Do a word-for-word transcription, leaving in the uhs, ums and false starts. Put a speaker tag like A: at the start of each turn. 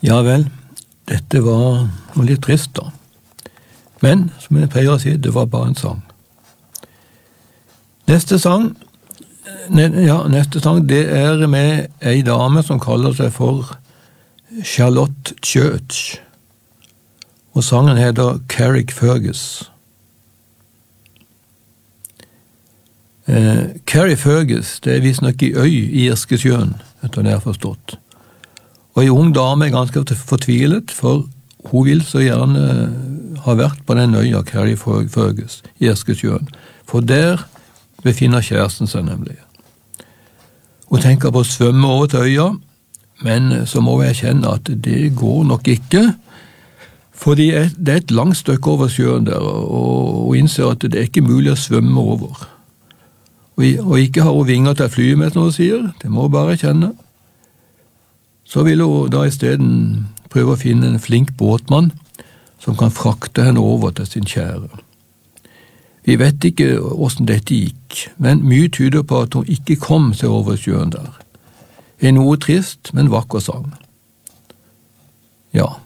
A: Ja vel, dette var noe litt trist da. Men, som jeg pleier å si, det var bare en sang. Neste sang, ne, ja, neste sang, det er med ei dame som kaller seg for Charlotte Church. Og sangen heter Carrickfergus. Eh, Carrickfergus, det er visst nok i øy i Irskesjøen, etter det jeg har forstått. Og en ung dame er ganske fortvilet, for hun vil så gjerne ha vært på den øya Carrickfergus i Irskesjøen. For der befinner kjæresten seg nemlig. Hun tenker på å svømme over til øya, men så må jeg kjenne at det går nok ikke, fordi det er et langt stykke over sjøen der, og hun innser at det er ikke mulig å svømme over. Og ikke har hun vinger til å fly med, som hun sier, det må hun bare kjenne. Så vil hun da i stedet prøve å finne en flink båtmann som kan frakte henne over til sin kjære. Vi vet ikke hvordan dette gikk, men mye tyder på at hun ikke kom seg over sjøen der. En noe trist, men vakker sang. Ja.